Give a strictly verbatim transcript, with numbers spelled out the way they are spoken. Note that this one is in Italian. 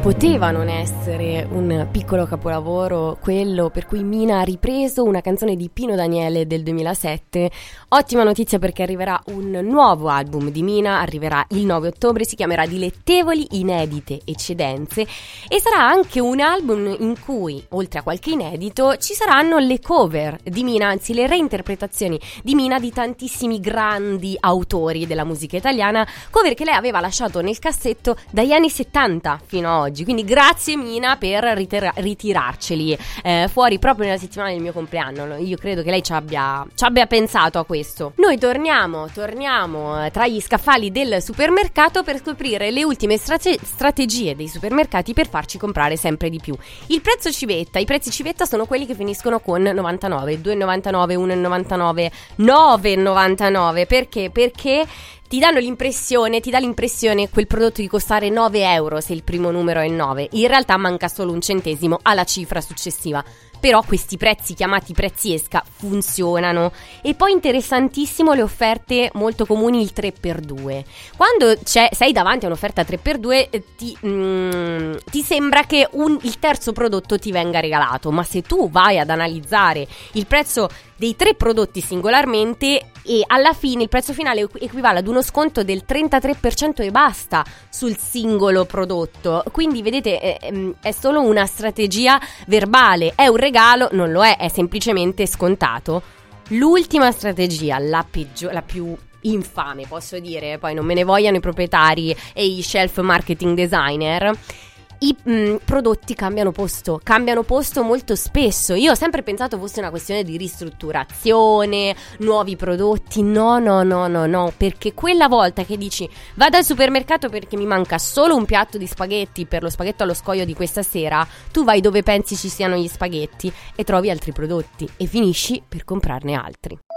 poteva non essere un piccolo capolavoro quello per cui Mina ha ripreso una canzone di Pino Daniele del duemilasette. Ottima notizia, perché arriverà un nuovo album di Mina, arriverà il nove ottobre, si chiamerà Dilettevoli Inedite Eccedenze e sarà anche un album in cui, oltre a qualche inedito, ci saranno le cover di Mina, anzi le reinterpretazioni di Mina di tantissimi grandi autori della musica italiana, cover che lei aveva lasciato nel cassetto dagli anni settanta fino a oggi. Quindi grazie Mina per ritira- ritirarceli eh, fuori proprio nella settimana del mio compleanno. Io credo che lei ci abbia, ci abbia pensato a questo. Noi torniamo, torniamo tra gli scaffali del supermercato per scoprire le ultime strate- strategie dei supermercati per farci comprare sempre di più. Il prezzo civetta, i prezzi civetta sono quelli che finiscono con novantanove, due e novantanove, uno e novantanove, nove e novantanove. Perché? Perché ti danno l'impressione, ti dà l'impressione quel prodotto di costare nove euro se il primo numero è il nove. In realtà manca solo un centesimo alla cifra successiva. Però questi prezzi chiamati prezzi esca funzionano. E poi interessantissimo le offerte molto comuni, il tre per due. Quando c'è, sei davanti a un'offerta tre per due ti, mm, ti sembra che un, il terzo prodotto ti venga regalato, ma se tu vai ad analizzare il prezzo dei tre prodotti singolarmente, e alla fine il prezzo finale equivale ad uno sconto del trentatré per cento e basta sul singolo prodotto. Quindi vedete, è, è solo una strategia verbale, è un regalo, non lo è, è semplicemente scontato. L'ultima strategia, la peggio, la più infame posso dire, poi non me ne vogliano i proprietari e i shelf marketing designer. I mh, prodotti cambiano posto, cambiano posto molto spesso. Io ho sempre pensato fosse una questione di ristrutturazione, nuovi prodotti. No, no, no, no, no, perché quella volta che dici vado al supermercato perché mi manca solo un piatto di spaghetti per lo spaghetto allo scoglio di questa sera, tu vai dove pensi ci siano gli spaghetti e trovi altri prodotti e finisci per comprarne altri.